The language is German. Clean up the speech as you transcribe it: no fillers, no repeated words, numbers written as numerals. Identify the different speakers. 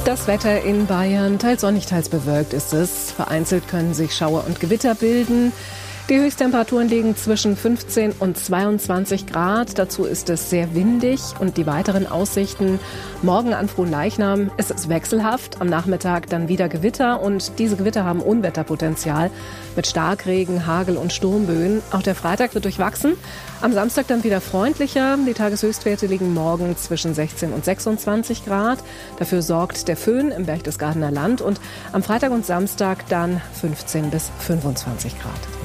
Speaker 1: Das Wetter in Bayern, teils sonnig, teils bewölkt ist es. Vereinzelt können sich Schauer und Gewitter bilden. Die Höchsttemperaturen liegen zwischen 15 und 22 Grad. Dazu ist es sehr windig und die weiteren Aussichten. Morgen an Fronleichnam ist es wechselhaft. Am Nachmittag dann wieder Gewitter und diese Gewitter haben Unwetterpotenzial mit Starkregen, Hagel und Sturmböen. Auch der Freitag wird durchwachsen. Am Samstag dann wieder freundlicher. Die Tageshöchstwerte liegen morgen zwischen 16 und 26 Grad. Dafür sorgt der Föhn im Berchtesgadener Land und am Freitag und Samstag dann 15 bis 25 Grad.